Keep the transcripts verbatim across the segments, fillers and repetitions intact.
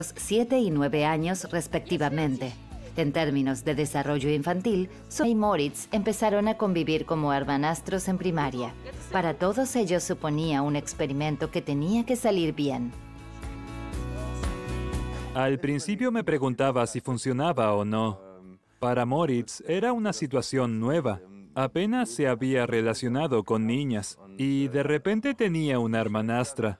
siete y nueve años respectivamente. En términos de desarrollo infantil, Sophie y Moritz empezaron a convivir como hermanastros en primaria. Para todos ellos suponía un experimento que tenía que salir bien. Al principio me preguntaba si funcionaba o no. Para Moritz era una situación nueva. Apenas se había relacionado con niñas y de repente tenía una hermanastra.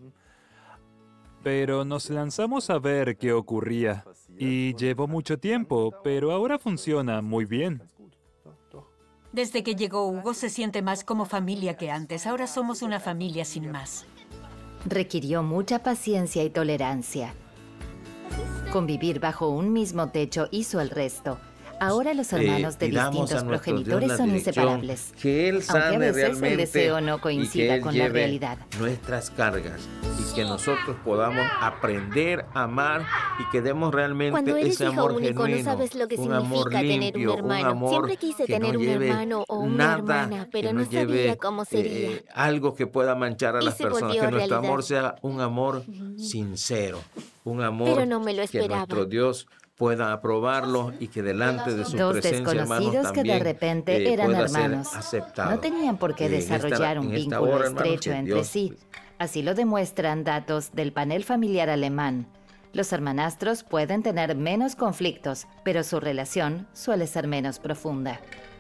Pero nos lanzamos a ver qué ocurría. Y llevó mucho tiempo, pero ahora funciona muy bien. Desde que llegó Hugo se siente más como familia que antes. Ahora somos una familia sin más. Requirió mucha paciencia y tolerancia. Convivir bajo un mismo techo hizo el resto. Ahora los hermanos de Eh, pidamos distintos a nuestro Dios progenitores la son dirección, inseparables. que Él Aunque a sane veces el realmente deseo no y coincida que Él con la lleve realidad. nuestras cargas y que nosotros podamos aprender a amar y que demos realmente Cuando eres ese hijo amor único, no genuino, sabes lo que un amor significa tener un limpio, un hermano. amor Siempre quise que tener no un lleve hermano o una nada, hermana, pero que no no lleve sabía cómo sería. eh, algo que pueda manchar a Y las se personas, volvió que nuestro realidad. amor sea un amor sincero, un amor Pero no me lo que esperaba. nuestro Dios pueda aprobarlo y que delante de su Dos presencia, hermanos, desconocidos que de también repente eh, eran pueda ser hermanos. aceptado. No tenían por qué Eh, en esta- desarrollar un en esta vínculo hora, hermanos, estrecho que entre Dios- sí. Así lo demuestran datos del panel familiar alemán. Los hermanastros pueden tener menos conflictos, pero su relación suele ser menos profunda.